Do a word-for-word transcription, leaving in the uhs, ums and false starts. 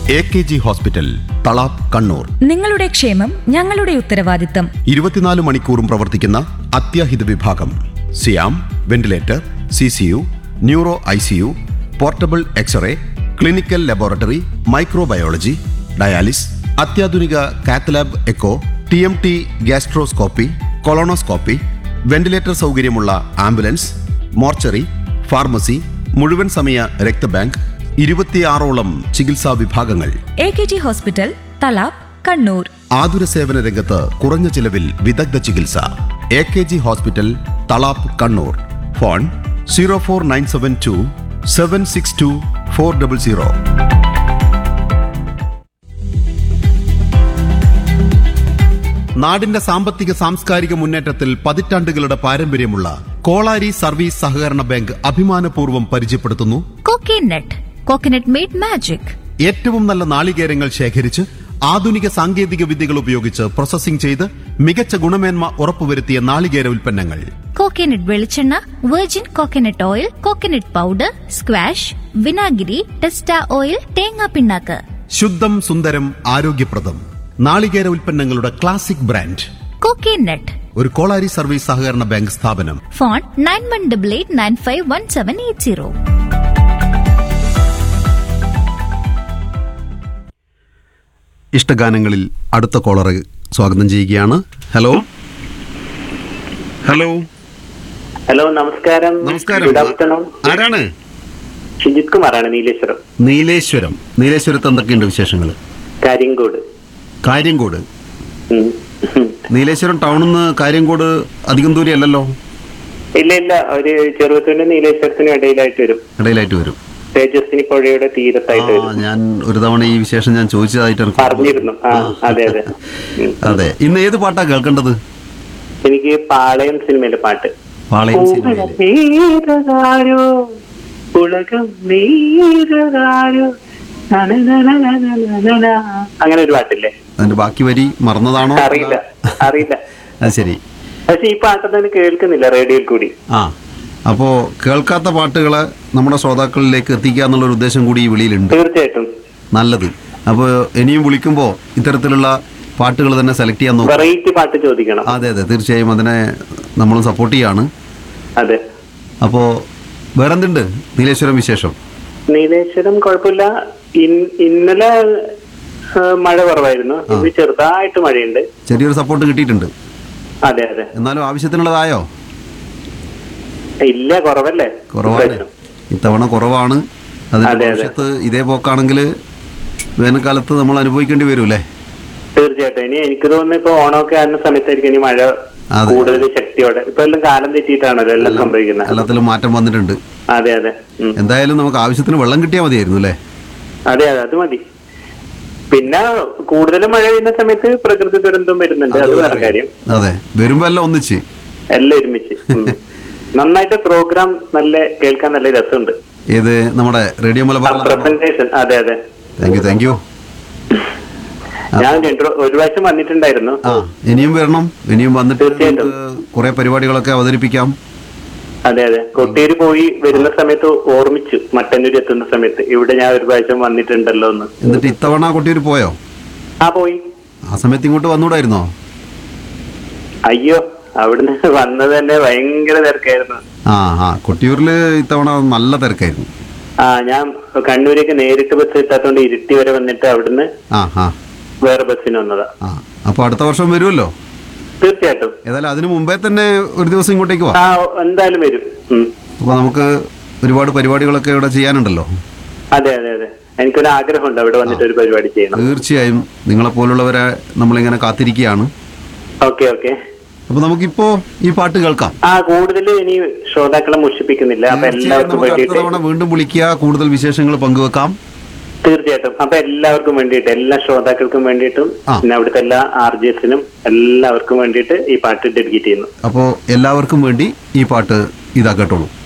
A K G hospital, Thalap, Kannur. നിങ്ങളുടെ ക്ഷേമം ഞങ്ങളുടെ ഉത്തരവാദിത്തം. ഇരുപത്തിനാല് മണിക്കൂറും പ്രവർത്തിക്കുന്ന അത്യാഹിത വിഭാഗം. സിയാം, ventilator, C C U, neuro I C U, portable x-ray, clinical laboratory, microbiology, dialysis, അത്യാധുനിക cath lab echo, T M T, gastroscopy, colonoscopy, ventilator സൗകര്യമുള്ള ആംബുലൻസ്, മോർച്ചറി, ഫാർമസി, മുഴുവൻ സമയ രക്തബാങ്ക്, ഇരുപത്തിയാറോളം ചികിത്സാ വിഭാഗങ്ങൾ. A K G hospital, Thalap, Kannur. ആതുര സേവന രംഗത്ത് കുറഞ്ഞ ചിലവിൽ വിദഗ്ധ ചികിത്സ. A K G hospital, Thalap, Kannur. Phone zero four nine seven to seven six to four double zero. നാടിന്റെ സാമ്പത്തിക സാംസ്കാരിക മുന്നേറ്റത്തിൽ പതിറ്റാണ്ടുകളുടെ പാരമ്പര്യമുള്ള കോളാരി സർവീസ് സഹകരണ ബാങ്ക് അഭിമാനപൂർവ്വം പരിചയപ്പെടുത്തുന്നു കോക്കനട്ട്. Coconut made magic. ഏറ്റവും നല്ല നാളികേരങ്ങൾ ശേഖരിച്ച് ആധുനിക സാങ്കേതിക വിദ്യകൾ ഉപയോഗിച്ച് പ്രോസസ്സിംഗ് ചെയ്ത് മികച്ച ഗുണമേന്മ ഉറപ്പുവരുത്തിയ നാളികേര ഉൽപ്പന്നങ്ങൾ. കോക്കനട്ട് വെളിച്ചെണ്ണ, virgin coconut oil, coconut powder, squash, വിനാഗിരി, ടെസ്റ്റ ഓയിൽ, തേങ്ങാ പിണ്ണാക്ക്. ശുദ്ധം, സുന്ദരം, ആരോഗ്യപ്രദം നാളികേര ഉൽപ്പന്നങ്ങളുടെ ക്ലാസിക് ബ്രാൻഡ് കോക്കനട്ട്. ഒരു കോളാരി സർവീസ് സഹകരണ ബാങ്ക് സ്ഥാപനം. Phone nine one double eight nine five one seven eight zero. ഇഷ്ടഗാനങ്ങളിൽ അടുത്ത കോളറെ സ്വാഗതം ചെയ്യുകയാണ്. ഹലോ ഹലോ ഹലോ നമസ്കാരം. നമസ്കാരം. Good afternoon. ആരാണ്? ഷിജിത് കുമാറാണ്, നീലേശ്വരം. നീലേശ്വരം. നീലേശ്വരത്ത് എന്തൊക്കെയുണ്ട് വിശേഷങ്ങൾ? കാര്യങ്കോട്. കാര്യങ്കോട്. ഉം. നീലേശ്വരം ടൗണിൽ നിന്ന് കാര്യങ്കോട് അധികം ദൂരം അല്ലല്ലോ? ഇല്ല ഇല്ല, ഒരു ചെറുപ്പത്തിന്റെ നീലേശ്വരത്തിനും ഇടയിലായിട്ട് വരും. ഇടയിലായിട്ട് വരും. തേജസ്വിനി പുഴയുടെ തീരത്തായിട്ട് വരും. ഞാൻ ഒരു തവണ ഈ വിശേഷം ഞാൻ ചോദിച്ചതായിട്ട് പറഞ്ഞിരുന്നു. ആ അതെ അതെ അതെ. ഇന്ന് ഏത് പാട്ടാ കേൾക്കേണ്ടത്? എനിക്ക് പാളയം സിനിമയിലെ പാട്ട്. പാളയം നീരതാരോ ഉലകം നീരതാരോ അങ്ങനെ ഒരു പാട്ടില്ലേ? അതിന്റെ ബാക്കി വരി മറന്നതാണോ? അറിയില്ല അറിയില്ല. അത് ശരി. പക്ഷെ ഈ പാട്ടൊന്നും കേൾക്കുന്നില്ല റേഡിയോയിൽ കൂടി. ആ, അപ്പോൾ കേൾക്കാത്ത പാട്ടുകളെ നമ്മുടെ ശ്രോതാക്കളിലേക്ക് എത്തിക്കുക എന്നുള്ളൊരു ഉദ്ദേശം കൂടി ഈ വിളിയിലുണ്ട്. തീർച്ചയായിട്ടും നല്ലത്. അപ്പോൾ ഇനിയും വിളിക്കുമ്പോൾ ഇത്തരത്തിലുള്ള പാട്ടുകൾ തന്നെ സെലക്ട് ചെയ്യാൻ നോക്കും. വെറൈറ്റി പാട്ട് ചോദിക്കണം. അതെ അതെ, തീർച്ചയായും അതിനെ നമ്മളും സപ്പോർട്ട് ചെയ്യാണ്. അതെ. അപ്പോൾ വേറെന്തുണ്ട് നീലേശ്വരം വിശേഷം? നീലേശ്വരം കുഴപ്പമില്ല. ഇന്നലെ മഴ കുറവായിരുന്നു, ഇന്ന് ചെറുതായിട്ട് മഴയുണ്ട്. ചെറിയൊരു സപ്പോർട്ട് കിട്ടിയിട്ടുണ്ട്. അതെ അതെ. എന്നാലും ആവശ്യത്തിനുള്ളതായോ? ഇല്ല, കുറവല്ലേ. കുറവാണ്, ഇത്തവണ കുറവാണ്. അതിന്റെ ഭവിഷ്യത്ത് ഇതേ പോക്കാണെങ്കിൽ വേനൽക്കാലത്ത് നമ്മൾ അനുഭവിക്കേണ്ടി വരും അല്ലേ? തീർച്ചയായിട്ടും. ഇനി എനിക്ക് തോന്നുന്നു ഇപ്പൊ ഓണമൊക്കെ ആകുന്ന സമയത്തായിരിക്കും ഇനി മഴ കൂടുതൽ ശക്തിയോടെ. ഇപ്പൊ എല്ലാം കാലം തെറ്റിയിട്ടാണല്ലോ എല്ലാം സംഭവിക്കുന്നത്. എല്ലാത്തിലും മാറ്റം വന്നിട്ടുണ്ട്. അതെ അതെ. എന്തായാലും നമുക്ക് ആവശ്യത്തിന് വെള്ളം കിട്ടിയാൽ മതിയായിരുന്നു അല്ലേ? അതെ അതെ, അത് മതി. പിന്നെ കൂടുതലും മഴ പെയ്യുന്ന സമയത്ത് പ്രകൃതി ദുരന്തം വരുന്നുണ്ട്, അത് വേറെ കാര്യം. അതെ, വരുമ്പോ എല്ലാം ഒന്നിച്ച് എല്ലാം ഒരുമിച്ച്. നന്നായിട്ട് പ്രോഗ്രാം നല്ല കേൾക്കാൻ നല്ല രസമുണ്ട്. ഏത് നമ്മുടെ റേഡിയോ മലബാർ പ്രസന്റേഷൻ? അതെ അതെ. Thank you thank you. ഞാൻ ഒരു പ്രാവശ്യം വന്നിട്ടുണ്ടായിരുന്നു. ആ, ഇനിയും വരണം. ഇനിയും വന്നിട്ട് കുറെ പരിപാടികളൊക്കെ അവതരിപ്പിക്കാം. അതെ അതെ. കൊട്ടിയൂര് പോയി വരുന്ന സമയത്ത് ഓർമ്മിച്ചു മട്ടന്നൂര് എത്തുന്ന സമയത്ത് ഇവിടെ ഞാൻ ഒരു പ്രാവശ്യം വന്നിട്ടുണ്ടല്ലോ എന്ന്. എന്നിട്ട് ഇത്തവണ കൊട്ടിയൂര് പോയോ? ആ പോയി. ആ സമയത്ത് ഇങ്ങോട്ട് വന്നൂടായിരുന്നോ? അയ്യോ, അവിടുന്ന് വന്നത് തന്നെ ഭയങ്കര തിരക്കായിരുന്നു. ആ ആ കൊട്ടിയൂരില് ഇത്തവണ നല്ല തിരക്കായിരുന്നു. ആ, ഞാൻ കണ്ണൂരേക്ക് നേരിട്ട് ബസ് കിട്ടാത്തോണ്ട് ഇരുട്ടി വരെ വന്നിട്ട് അവിടുന്ന് ആ ആ വേറെ ബസ്സിന് വന്നതാ. ആ, അപ്പൊ അടുത്ത വർഷം വരുമല്ലോ? തീർച്ചയായിട്ടും. ഏതായാലും അതിനു മുമ്പേ തന്നെ ഒരു ദിവസം ഇങ്ങോട്ടേക്ക് വാ. ആ, എന്തായാലും വരും. അപ്പൊ നമുക്ക് ഒരുപാട് പരിപാടികളൊക്കെ ഇവിടെ ചെയ്യാനുണ്ടല്ലോ. അതെ അതെ അതെ, എനിക്കൊരു ആഗ്രഹമുണ്ട് അവിടെ വന്നിട്ട് ഒരു പരിപാടി ചെയ്യണം. തീർച്ചയായും നിങ്ങളെ പോലുള്ളവരെ നമ്മളിങ്ങനെ കാത്തിരിക്കുകയാണ്. Okay okay. അപ്പൊ നമുക്കിപ്പോ ഈ പാട്ട് കേൾക്കാം. ആ, കൂടുതൽ ഇനി ശ്രോതാക്കളെ മുഷിപ്പിക്കുന്നില്ല. അപ്പൊ എല്ലാവർക്കും വേണ്ടിയിട്ട് വീണ്ടും വിളിക്കുക, കൂടുതൽ വിശേഷങ്ങൾ പങ്കുവെക്കാം. തീർച്ചയായിട്ടും. അപ്പൊ എല്ലാവർക്കും വേണ്ടിയിട്ട്, എല്ലാ ശ്രോതാക്കൾക്കും വേണ്ടിയിട്ടും പിന്നെ അവിടുത്തെ എല്ലാ ആർ ജി എസിനും എല്ലാവർക്കും വേണ്ടിയിട്ട് ഈ പാട്ട് ഡെഡിക്കേറ്റ് ചെയ്യുന്നു. അപ്പോ എല്ലാവർക്കും വേണ്ടി ഈ പാട്ട് ഇതാ കേട്ടോളൂ.